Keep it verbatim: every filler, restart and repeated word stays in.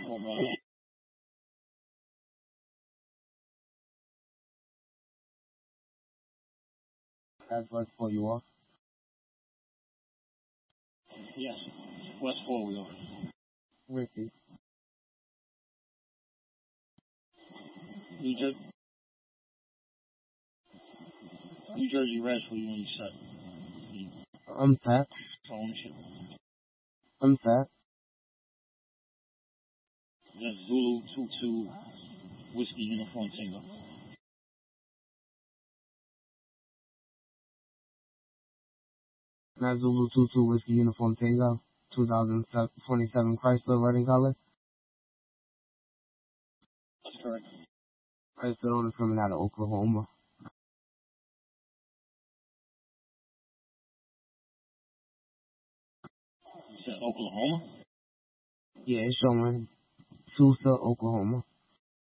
Oh, man. That's West four, you off? Yes, West four wheel. Ricky. New Jersey. New Jersey Reds for you when you set. I'm fat. Ownership. I'm fat. That's Zulu two two Whiskey Uniform Tango. Not Zulu two two Whiskey Uniform Tango. two thousand twenty-seven Chrysler red in color. That's correct. Chrysler owner coming out of Oklahoma. You said Oklahoma? Yeah, it's showing Tulsa, Oklahoma.